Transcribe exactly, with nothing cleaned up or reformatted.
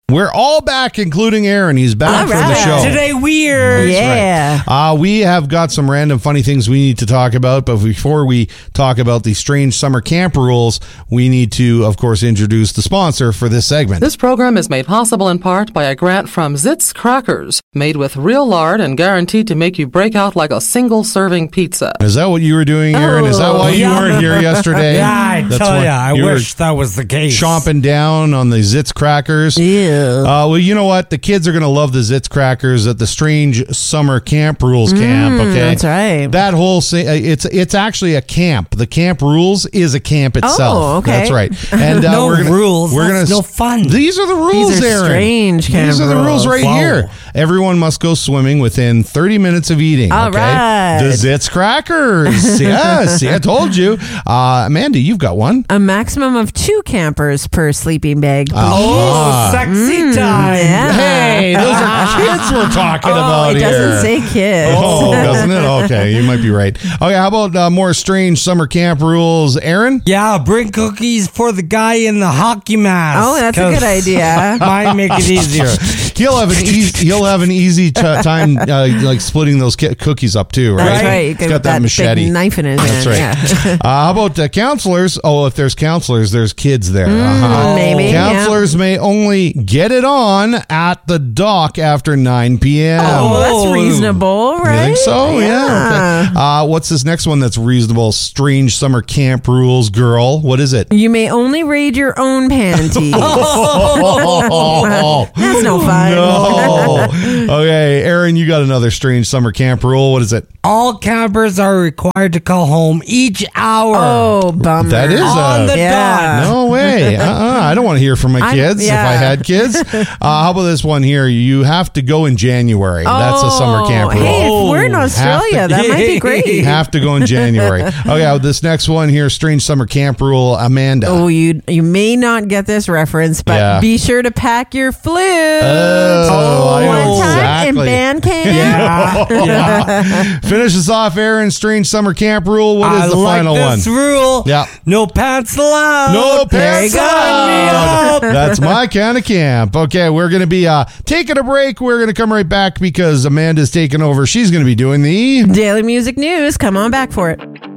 We're all back, including Aaron. He's back All for right. the show. Today weird. Yeah. Right. Uh, we have got some random funny things we need to talk about, but before we talk about the strange summer camp rules, we need to, of course, introduce the sponsor for this segment. This program is made possible in part by a grant from Zitz Crackers, made with real lard and guaranteed to make you break out like a single-serving pizza. Is that what you were doing, Aaron? Is that why you yeah. weren't here yesterday? Yeah, I That's tell why ya, I you were wish that was the case. Chomping down on the Zitz Crackers. Ew. Uh, well, you know what? The kids are going to love the Zitz Crackers at the Strange Summer Camp Rules Camp, okay? That's right. That whole thing, it's it's actually a camp. The Camp Rules is a camp itself. Oh, okay. That's right. And uh, No we're gonna, rules, We're that's gonna, no fun. These are the rules, These are Aaron. strange camp These are the rules rules. right Wow. here. Everyone must go swimming within thirty minutes of eating, All okay? right. The Zitz Crackers. Yes, see, I told you. Uh, Amanda, you've got one. A maximum of two campers per sleeping bag. Oh, sexy time. Yeah. Hey, those are kids we're talking Oh, about it here. doesn't say kids. Oh, doesn't it? Okay, you might be right. Okay, how about uh, more strange summer camp rules, Aaron? Yeah, bring cookies for the guy in the hockey mask. Oh, that's a good 'cause idea. Might make it easier. He'll have an easy. He'll have an easy t- time, uh, like splitting those ki- cookies up too, right? That's right. He's got that, machete. big knife in his That's hand. right. Yeah. Uh, how about uh, counselors? Oh, if there's counselors, there's kids there. uh-huh. maybe, Counselors may only get it on at the dock after nine p.m. Oh, that's reasonable, right? You think so? Yeah. Okay. Uh, what's this next one that's reasonable? Strange summer camp rules, girl. What is it? You may only raid your own panties. Oh, That's no fun. no. Okay, Aaron, you got another strange summer camp rule. What is it? All campers are required to call home each hour. Oh, bummer. That is on a the Yeah. dot. no way. Uh-uh. I don't want to hear from my I- kids yeah. if I had kids. Uh, how about this one here? You have to go in January. That's a summer camp rule. Hey, if we're in Have Australia, to- that might be great. Have to go in January. Okay, uh, this next one here, strange summer camp rule, Amanda. Oh, you you may not get this reference, but Yeah. be sure to pack your flute. Oh, I know one time exactly. in band camp. Yeah. yeah. Finish us off, Aaron. Strange summer camp rule. What is I the like final one? this rule. Yeah. No pants allowed. No There pants you go. allowed. That's my kind of camp. Okay, we're going to be uh, taking a break. We're going to come right back because Amanda's taking over. She's going to be doing the... Daily Music News. Come on back for it.